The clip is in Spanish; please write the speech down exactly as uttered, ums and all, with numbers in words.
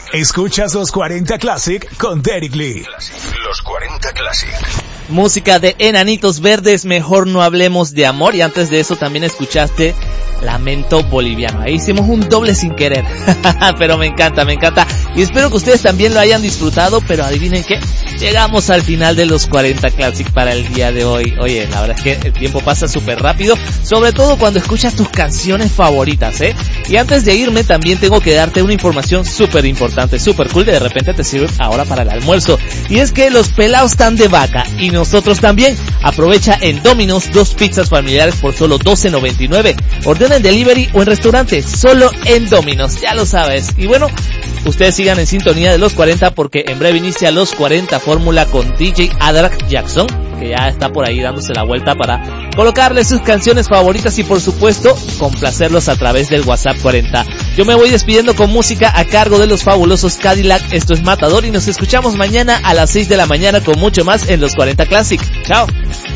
Escuchas los cuarenta Classic con Derek Lee. Los cuarenta Classic. Música de Enanitos Verdes, Mejor no hablemos de amor. Y antes de eso también escuchaste Lamento Boliviano. Ahí hicimos un doble sin querer. Pero me encanta, me encanta. Y espero que ustedes también lo hayan disfrutado. Pero adivinen qué, llegamos al final de los cuarenta Classic para el día de hoy. Oye, la verdad es que el tiempo pasa súper rápido, sobre todo cuando escuchas tus canciones favoritas, ¿eh? Y antes de irme también tengo que darte una información súper importante, súper cool, de repente te sirve ahora para el almuerzo. Y es que los pelados están de vaca y nosotros también. Aprovecha en Domino's dos pizzas familiares por solo doce noventa y nueve. Ordena en delivery o en restaurante, solo en Domino's, ya lo sabes. Y bueno, ustedes sigan en sintonía de los cuarenta porque en breve inicia los cuarenta Fórmula con D J Adrak Jackson, que ya está por ahí dándose la vuelta para colocarle sus canciones favoritas y por supuesto complacerlos a través del WhatsApp cuarenta. Yo me voy despidiendo con música a cargo de los fabulosos Cadillac. Esto es Matador y nos escuchamos mañana a las seis de la mañana con mucho más en los cuarenta Classic. Chao.